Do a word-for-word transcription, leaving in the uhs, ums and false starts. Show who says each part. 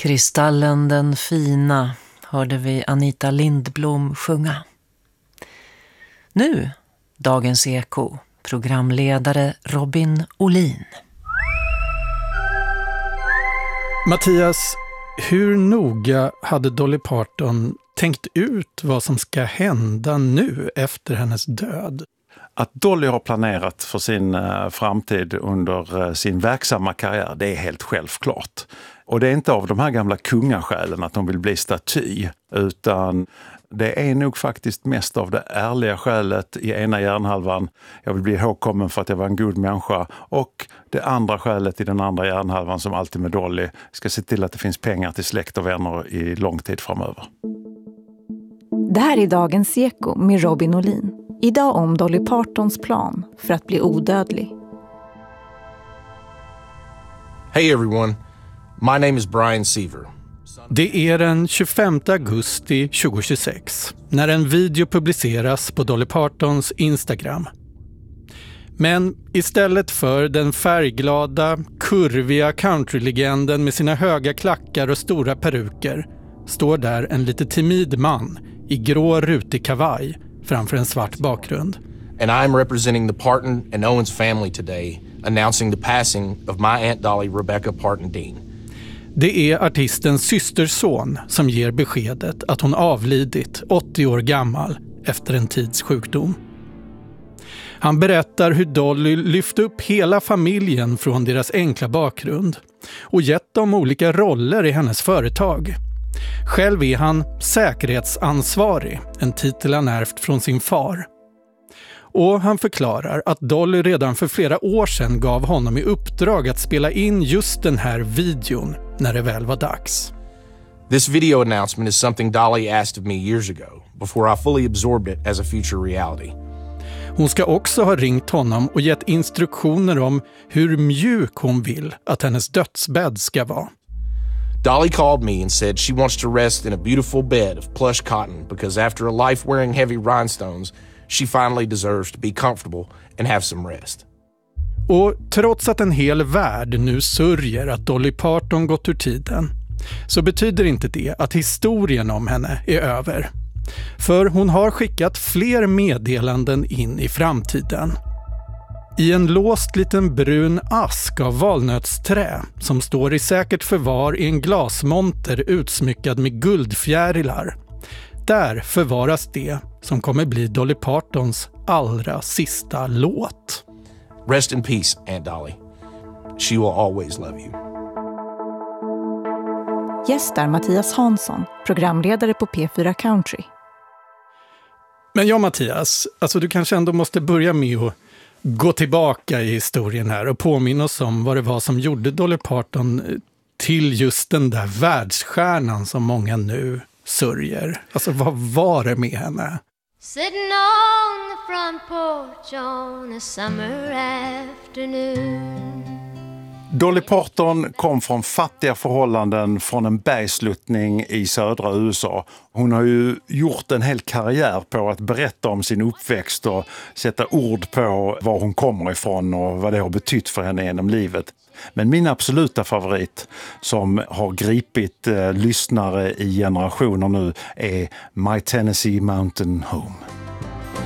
Speaker 1: Kristallen den fina hörde vi Anita Lindblom sjunga. Nu, Dagens Eko, programledare Robin Olin.
Speaker 2: Mattias, hur noga hade Dolly Parton tänkt ut vad som ska hända nu efter hennes död?
Speaker 3: Att Dolly har planerat för sin uh, framtid under uh, sin verksamma karriär, det är helt självklart. Och det är inte av de här gamla kungaskälen att de vill bli staty, utan det är nog faktiskt mest av det ärliga skälet i ena hjärnhalvan. Jag vill bli ihågkommen för att jag var en god människa. Och det andra skälet i den andra hjärnhalvan, som alltid med Dolly, ska se till att det finns pengar till släkt och vänner i lång tid framöver.
Speaker 4: Det här är Dagens Eko med Robin Olin. Idag om Dolly Partons plan för att bli odödlig.
Speaker 5: Hey everyone, my name is Brian Seaver.
Speaker 2: Det är den tjugofemte augusti tjugohundratjugosex när en video publiceras på Dolly Partons Instagram. Men istället för den färgglada, kurviga countrylegenden med sina höga klackar och stora peruker står där en lite timid man i grå rutig kavaj framför en svart bakgrund.
Speaker 5: And I'm representing the Parton and Owens family today, announcing the passing of my Aunt Dolly Rebecca Parton Dean.
Speaker 2: Det är artistens systerson som ger beskedet att hon avlidit åttio år gammal efter en tids sjukdom. Han berättar hur Dolly lyft upp hela familjen från deras enkla bakgrund och gett dem olika roller i hennes företag. Själv är han säkerhetsansvarig, en titel han ärvt från sin far. Och han förklarar att Dolly redan för flera år sedan gav honom i uppdrag att spela in just den här videon när det väl var dags.
Speaker 5: This video announcement is something Dolly asked of me years ago, before I fully absorbed it as a future reality.
Speaker 2: Hon ska också ha ringt honom och gett instruktioner om hur mjuk hon vill att hennes dödsbädd ska vara.
Speaker 5: Dolly called me and said she wants to rest in a beautiful bed of plush cotton because after a life wearing heavy rhinestones, she finally deserves to be comfortable and have some rest.
Speaker 2: Och trots att en hel värld nu sörjer att Dolly Parton gått ur tiden, så betyder inte det att historien om henne är över. För hon har skickat fler meddelanden in i framtiden. I en låst liten brun ask av valnötsträ som står i säkert förvar i en glasmonter utsmyckad med guldfjärilar. Där förvaras det som kommer bli Dolly Partons allra sista låt.
Speaker 5: Rest in peace, Aunt Dolly. She will always love you.
Speaker 4: Gästar Mattias Hansson, programledare på P fyra Country.
Speaker 2: Men ja, Mattias, alltså du kanske ändå måste börja med att gå tillbaka i historien här och påminna oss om vad det var som gjorde Dolly Parton till just den där världsstjärnan som många nu sörjer. Alltså vad var det med henne?
Speaker 6: Sitting on the front porch on a summer afternoon.
Speaker 3: Dolly Parton kom från fattiga förhållanden från en bergsluttning i södra U S A. Hon har ju gjort en hel karriär på att berätta om sin uppväxt och sätta ord på var hon kommer ifrån och vad det har betytt för henne genom livet. Men min absoluta favorit som har gripit eh, lyssnare i generationer nu är My Tennessee Mountain Home.